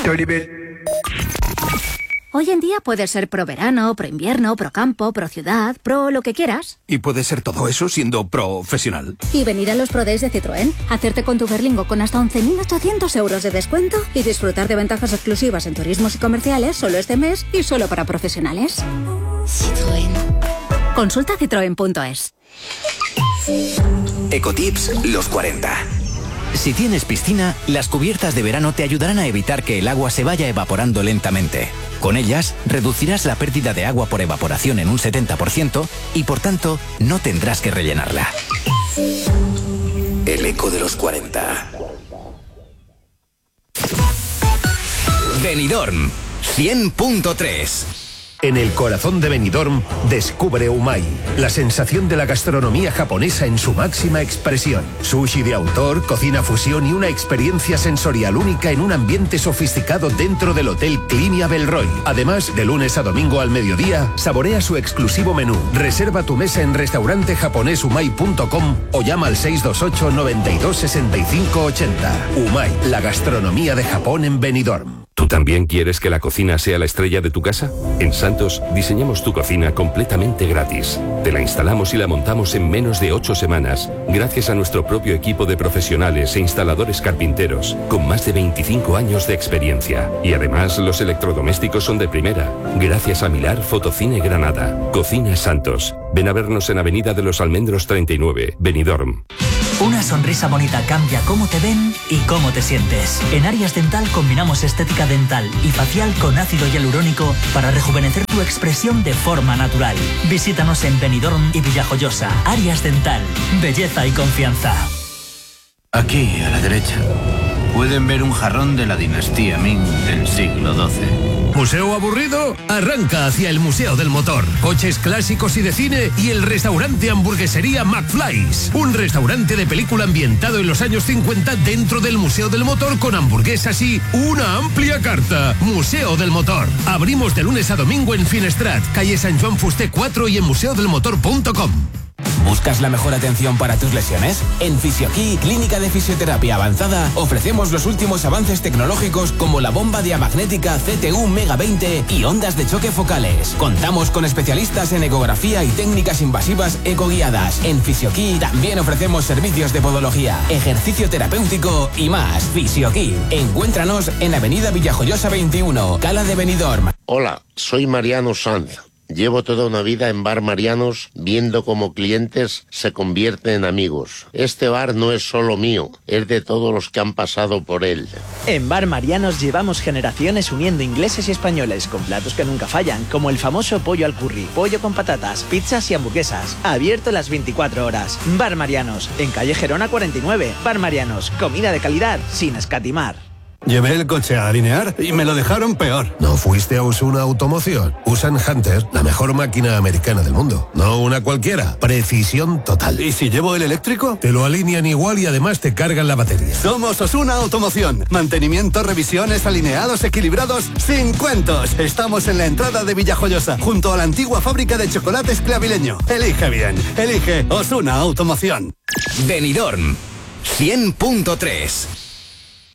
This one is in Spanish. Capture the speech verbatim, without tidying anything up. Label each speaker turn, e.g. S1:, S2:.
S1: Hoy en día puedes ser pro verano, pro invierno, pro campo, pro ciudad, pro lo que quieras.
S2: ¿Y puedes ser todo eso siendo profesional?
S1: Y venir a los Pro Days de Citroën, hacerte con tu Berlingo con hasta once mil ochocientos euros de descuento y disfrutar de ventajas exclusivas en turismos y comerciales solo este mes y solo para profesionales. Citroën. Consulta citroen punto es.
S3: Ecotips los cuarenta. Si tienes piscina, las cubiertas de verano te ayudarán a evitar que el agua se vaya evaporando lentamente. Con ellas, reducirás la pérdida de agua por evaporación en un setenta por ciento y, por tanto, no tendrás que rellenarla. El eco de los cuarenta. Benidorm cien punto tres.
S4: En el corazón de Benidorm, descubre Umai, la sensación de la gastronomía japonesa en su máxima expresión. Sushi de autor, cocina fusión y una experiencia sensorial única en un ambiente sofisticado dentro del Hotel Clinia Belroy. Además, de lunes a domingo al mediodía, saborea su exclusivo menú. Reserva tu mesa en restaurante japonés umai punto com o llama al seis dos ocho, noventa y dos, sesenta y cinco ochenta. Umai, la gastronomía de Japón en Benidorm.
S5: ¿Tú también quieres que la cocina sea la estrella de tu casa? En Santos diseñamos tu cocina completamente gratis. Te la instalamos y la montamos en menos de ocho semanas, gracias a nuestro propio equipo de profesionales e instaladores carpinteros, con más de veinticinco años de experiencia. Y además los electrodomésticos son de primera, gracias a Milar Fotocine Granada. Cocina Santos. Ven a vernos en Avenida de los Almendros treinta y nueve, Benidorm.
S6: Una sonrisa bonita cambia cómo te ven y cómo te sientes. En Arias Dental combinamos estética dental y facial con ácido hialurónico para rejuvenecer tu expresión de forma natural. Visítanos en Benidorm y Villajoyosa. Arias Dental. Belleza y confianza.
S7: Aquí, a la derecha, pueden ver un jarrón de la dinastía Ming del siglo doce.
S4: ¿Museo aburrido? Arranca hacia el Museo del Motor. Coches clásicos y de cine y el restaurante hamburguesería McFly's. Un restaurante de película ambientado en los años cincuenta dentro del Museo del Motor con hamburguesas y una amplia carta. Museo del Motor. Abrimos de lunes a domingo en Finestrat, calle San Joan Fuster cuatro y en museo del motor punto com.
S3: ¿Buscas la mejor atención para tus lesiones? En Fisioquí, Clínica de Fisioterapia Avanzada, ofrecemos los últimos avances tecnológicos como la bomba diamagnética C T U Mega veinte y ondas de choque focales. Contamos con especialistas en ecografía y técnicas invasivas ecoguiadas. En Fisioquí también ofrecemos servicios de podología, ejercicio terapéutico y más. Fisioquí. Encuéntranos en Avenida Villajoyosa veintiuno, Cala de Benidorm.
S8: Hola, soy Mariano Sanz. Llevo toda una vida en Bar Marianos viendo cómo clientes se convierten en amigos. Este bar no es solo mío, es de todos los que han pasado por él.
S9: En Bar Marianos llevamos generaciones uniendo ingleses y españoles con platos que nunca fallan, como el famoso pollo al curry, pollo con patatas, pizzas y hamburguesas. Abierto las veinticuatro horas. Bar Marianos, en calle Gerona cuarenta y nueve. Bar Marianos, comida de calidad sin escatimar.
S10: Llevé el coche a alinear y me lo dejaron peor.
S4: ¿No fuiste a Osuna Automoción? Usan Hunter, la mejor máquina americana del mundo. No una cualquiera. Precisión total.
S10: ¿Y si llevo el eléctrico?
S4: Te lo alinean igual y además te cargan la batería.
S10: Somos Osuna Automoción. Mantenimiento, revisiones, alineados, equilibrados, sin cuentos. Estamos en la entrada de Villajoyosa, junto a la antigua fábrica de chocolates clavileño. Elige bien. Elige Osuna Automoción.
S3: Benidorm cien punto tres.